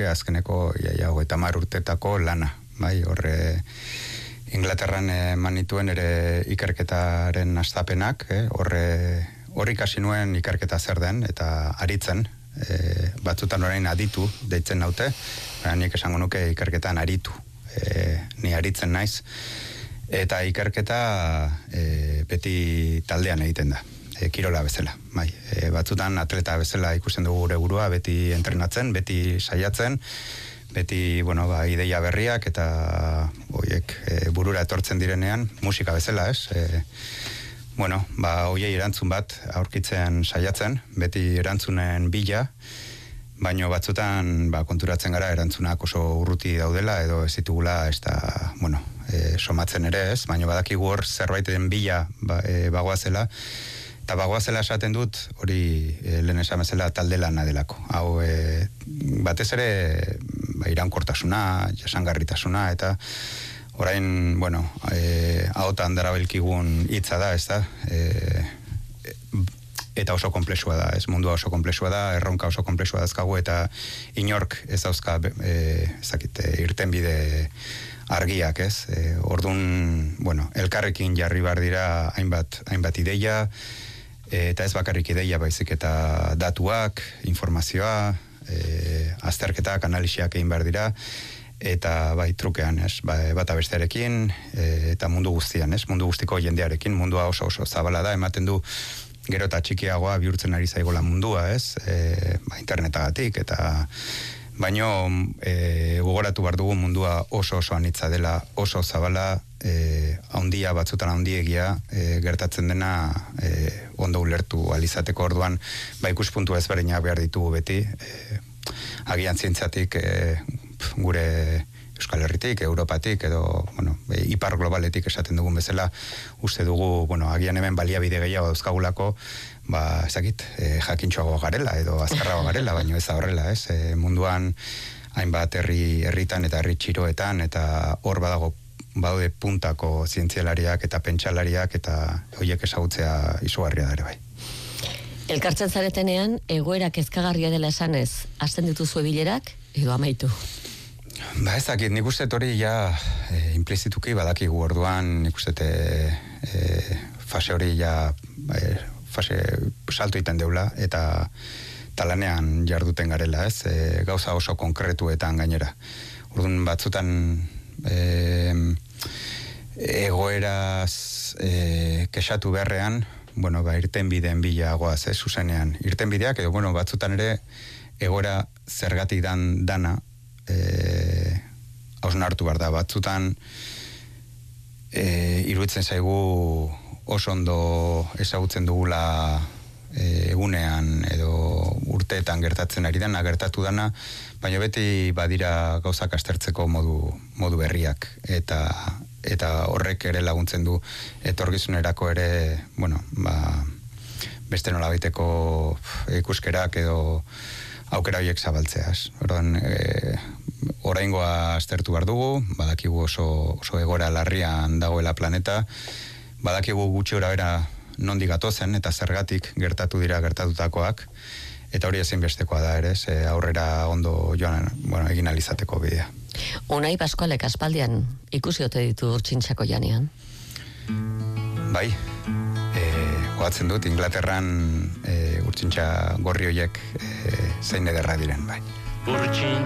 nuke azkeneko 30 urtetako lana, bai, horre Inglaterran eman nituen ere ikerketaren hastapenak, horri ikasi nuen ikerketa zer den, eta aritzen, batzutan orain aditu deitzen naute, nik esango nuke ikerketan aritu, ni aritzen naiz, eta ikerketa beti taldean egiten da, kirola bezala, bai, batzutan atleta bezala ikusten dugu gure burua, beti entrenatzen, beti saiatzen, beti, ideia berriak eta burura etortzen direnean, musika bezala, ez? Hoiei erantzun bat aurkitzen saiatzen, beti erantzunen bila, baino batzutan konturatzen gara erantzunak oso urruti daudela, edo ez ditugula, ez da, somatzen ere, ez? Baino badakigu hor zerbaiten bila bagoazela, eta bagoazela esaten dut, hori lehen esamezela talde lana delako. Hau, batez ere, iraunkortasuna, jasangarritasuna, eta orain, ahotan darabilkigun hitza da, ez da, eta oso komplexua da, ez mundua oso komplexua da, erronka oso komplexua dazkagu, eta inork ez dauzka, irtenbide argiak, ez? Orduan, elkarrekin jarri behar dira hainbat ideia, eta ez bakarrik ideia baizik eta datuak, informazioa, azterketak, analisiak egin behar dira, eta trukean, ez? Bata bestearekin, eta mundu guztian, ez? Mundu guztiko jendearekin, mundua oso zabala da, ematen du gero eta txikiagoa bihurtzen ari zaigola mundua, ez? Internetagatik, eta baino gogoratu behar dugu mundua oso anitza dela, oso zabala, haundia, batzutan haundiegia, gertatzen dena ondo ulertu alizateko orduan, ikuspuntu ezberdinak behar ditugu beti, agian zientziatik gure Euskal Herritik, Europatik, edo, ipar globaletik esaten dugun bezala, uste dugu, agian hemen baliabide gehiago dauzkagulako, jakintxoago garela, edo azkarrago garela, baino ez da horrela, ez? Munduan, hainbat herritan eta herri txiroetan, eta hor badaude puntako zientzialariak eta pentsalariak, eta horiek ezagutzea izugarria da ere bai. Elkartzen zaretenean, egoera kezkagarria dela esanez, hasten dituzue bilerak, edo amaitu? Ez dakit, nik uste hori implizituki badakigu orduan, nik uste fase hori fase salto iten deula, eta talanean jarduten garela, ez? Gauza oso konkretuetan gainera. Orduan batzutan egoeraz kexatu beharrean, irten bideen bila goaz, zuzenean. Irten bideak, edo batzutan ere egoera zergatik dana hausnartu behar da. Batzutan iruditzen zaigu oso ondo ezagutzen dugula egunean edo urteetan gertatzen ari dana, gertatu dana, baina beti badira gauzak aztertzeko modu berriak, eta horrek ere laguntzen du etorkizunerako ere, beste nolabaiteko ikuskerak edo aukera horiek zabaltzeaz. Oraingoa aztertu behar dugu, badakigu oso egoera larrian dagoela planeta, badakigu gutxi horabera nondik gatozen eta zergatik gertatu dira gertatutakoak, eta hori ezinbestekoa da ere, aurrera ondo joan, egin alizateko bidea. Unai Pascualek aspaldian ikusi ote ditu Urtsintxako janean? Bai, goatzen dut, Inglaterran Urtsintxa gorri horiek zein ederra diren, bai.